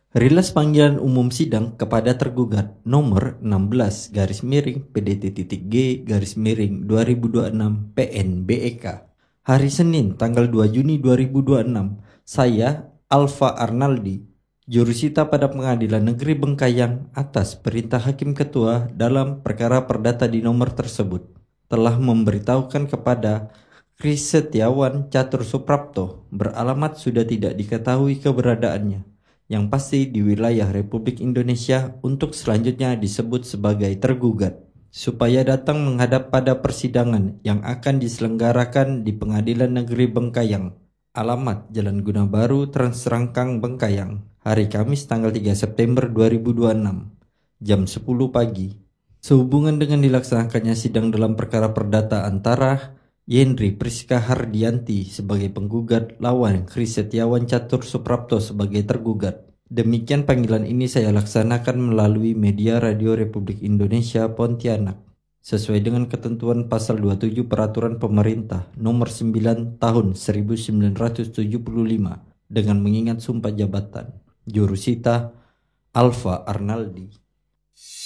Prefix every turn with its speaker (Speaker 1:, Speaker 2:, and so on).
Speaker 1: Rilis panggilan umum sidang kepada tergugat nomor 16 PDT.G 2026 PN-BEK hari Senin tanggal 2 Juni 2026. Saya, Alfa Arnaldi, jurusita pada Pengadilan Negeri Bengkayang atas perintah Hakim Ketua dalam perkara perdata di nomor tersebut, telah memberitahukan kepada Kris Setiawan Catur Suprapto beralamat sudah tidak diketahui keberadaannya, yang pasti di wilayah Republik Indonesia untuk selanjutnya disebut sebagai tergugat, supaya datang menghadap pada persidangan yang akan diselenggarakan di Pengadilan Negeri Bengkayang, alamat Jalan Guna Baru, Trans Rangkang, Bengkayang, hari Kamis tanggal 3 September 2026, jam 10 pagi. Sehubungan dengan dilaksanakannya sidang dalam perkara perdata antara Yendri Priska Hardianti sebagai penggugat lawan Kris Setiawan Catur Suprapto sebagai tergugat. Demikian panggilan ini saya laksanakan melalui media Radio Republik Indonesia Pontianak, sesuai dengan ketentuan pasal 27 Peraturan Pemerintah nomor 9 tahun 1975 dengan mengingat sumpah jabatan. Jurusita Alfa Arnaldi.